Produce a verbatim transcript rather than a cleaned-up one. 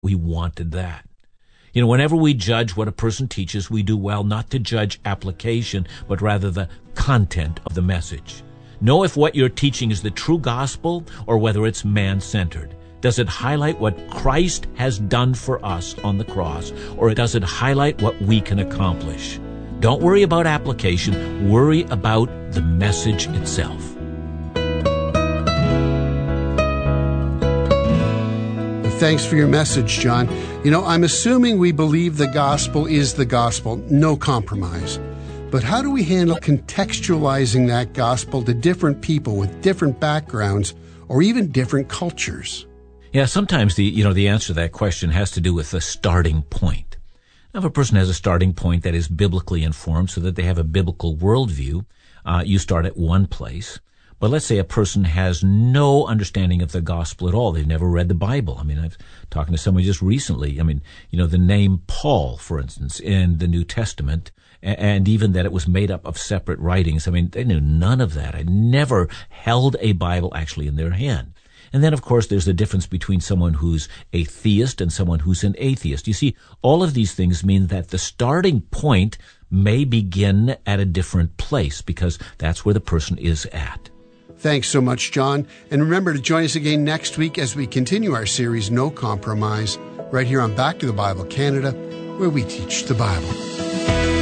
we wanted that. You know, whenever we judge what a person teaches, we do well not to judge application, but rather the content of the message. Know if what you're teaching is the true gospel or whether it's man-centered. Does it highlight what Christ has done for us on the cross, or does it highlight what we can accomplish? Don't worry about application. Worry about the message itself. Thanks for your message, John. You know, I'm assuming we believe the gospel is the gospel, no compromise. But how do we handle contextualizing that gospel to different people with different backgrounds or even different cultures? Yeah, sometimes the you know the answer to that question has to do with the starting point. Now, if a person has a starting point that is biblically informed so that they have a biblical worldview, uh, you start at one place. But let's say a person has no understanding of the gospel at all. They've never read the Bible. I mean, I was talking to someone just recently. I mean, you know, the name Paul, for instance, in the New Testament, and even that it was made up of separate writings. I mean, they knew none of that. I never held a Bible actually in their hand. And then, of course, there's the difference between someone who's a theist and someone who's an atheist. You see, all of these things mean that the starting point may begin at a different place because that's where the person is at. Thanks so much, John. And remember to join us again next week as we continue our series, No Compromise, right here on Back to the Bible Canada, where we teach the Bible.